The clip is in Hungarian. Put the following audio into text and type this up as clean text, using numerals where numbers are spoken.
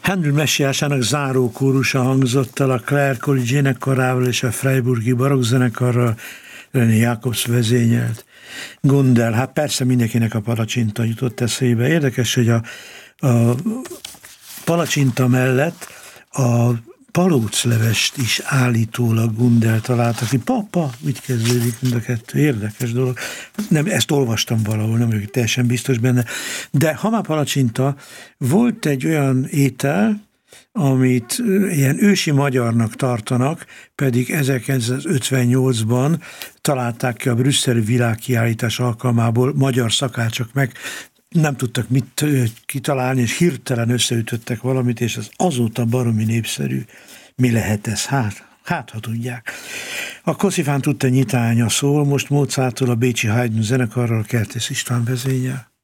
Handel messiásának záró kórusa hangzott el a Clare College énekkarával és a Freiburgi barokkzenekarral, René Jacobs vezényelt. Gundel, hát persze mindenkinek a palacsinta jutott eszébe. Érdekes, hogy a palacsinta mellett a palóclevest is állítólag Gundel találta ki. Papa, úgy kezdődik mind a kettő, érdekes dolog. Nem, ezt olvastam valahol, nem vagyok teljesen biztos benne. De ha már palacsinta, volt egy olyan étel, amit ilyen ősi magyarnak tartanak, pedig 1958-ban találták ki a brüsszeli világkiállítás alkalmából, magyar szakácsok meg nem tudtak mit kitalálni, és hirtelen összeütöttek valamit, és az azóta baromi népszerű. Mi lehet ez? Hát, ha tudják. A Koszifán tudta nyitánya szól, most Mozarttól a Bécsi Haydn zenekarral, Kertész István vezényel.